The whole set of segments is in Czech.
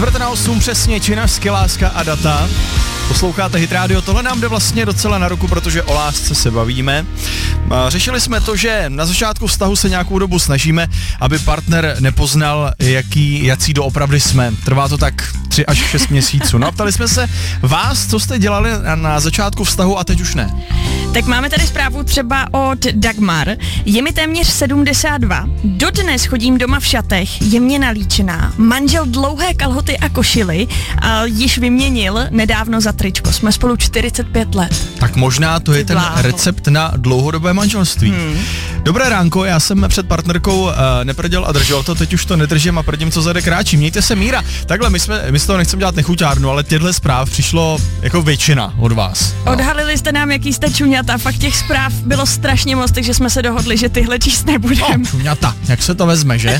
7:45 přesně, Činařsky, Láska a data. Posloucháte Hit Radio, tohle nám jde vlastně docela na ruku, protože o lásce se bavíme. Řešili jsme to, že na začátku vztahu se nějakou dobu snažíme, aby partner nepoznal, jací doopravdy jsme. Trvá to tak 3 až 6 měsíců. No a ptali jsme se vás, co jste dělali na začátku vztahu a teď už ne. Tak máme tady zprávu třeba od Dagmar. Je mi téměř 72. Dodnes chodím doma v šatech, je mě nalíčená. Manžel dlouhé kalhoty a košily a již vyměnil nedávno za tričko. Jsme spolu 45 let. Tak možná to je ten recept na dlouhodobé manželství. Dobré ránko, já jsem před partnerkou neprděl a držel to, teď už to nedržím a prdím, co zade kráčí. Mějte se, Míra. Takhle, my z toho nechceme dělat nechuťárnu, ale těchto zpráv přišlo jako většina od vás. No. Odhalili jste nám, jaký jste čuňata, fakt těch zpráv bylo strašně moc, takže jsme se dohodli, že tyhle číst nebudeme. No, čuňata, jak se to vezme, že?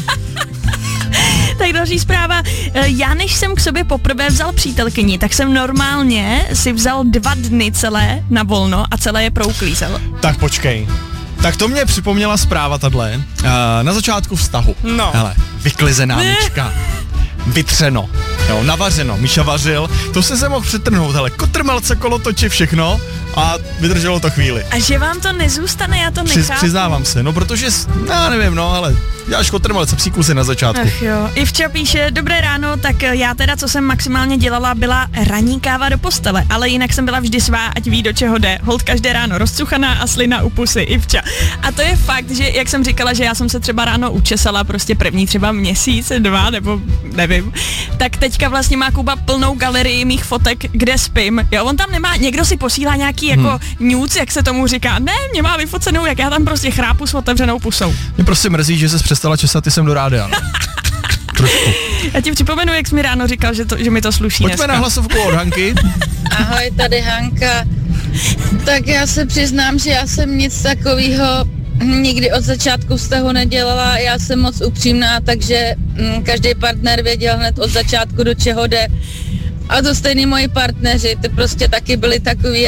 Tak další zpráva. Já než jsem k sobě poprvé vzal přítelkyni, tak jsem normálně si vzal 2 dny celé na volno a celé je prouklízel. Tak počkej. Tak to mě připomněla zpráva tahle. Na začátku vztahu. No. Hele, vyklizená myčka. Vytřeno. Jo, navařeno. Míša vařil. To se mohl přetrhnout. Hele, kotrmelce, kolotoči, všechno. A vydrželo to chvíli. A že vám to nezůstane, já to nechápu. Přiznávám se, no protože, já nevím, no ale děláš kotrmelce, psí kusy na začátku. Ach jo. Ivča píše, dobré ráno, tak já teda, co jsem maximálně dělala, byla ranní káva do postele, ale jinak jsem byla vždy svá, ať ví, do čeho jde. Holt každé ráno rozcuchaná a slina u pusy, Ivča. A to je fakt, že jak jsem říkala, že já jsem se třeba ráno učesala prostě první třeba měsíc, 2, nebo nevím, tak teďka vlastně má Kuba plnou galerii mých fotek, kde spím. Jo, on tam nemá, někdo si posílá nějaký jako nudes, jak se tomu říká. Ne, mě má vyfocenou, jak já tam prostě chrápu s otevřenou pusou. Mě prostě mrzí, že ses přestala česat, ty jsem do rádia. Trošku. Já ti připomenu, jak jsi mi ráno říkal, že mi to sluší. Pojďme na hlasovku od Hanky. Ahoj, tady Hanka. Tak já se přiznám, že já jsem nic takového nikdy od začátku vztahu nedělala. Já jsem moc upřímná, takže každý partner věděl hned od začátku, do čeho jde. A to stejný moji partneři, ty prostě taky byli takový,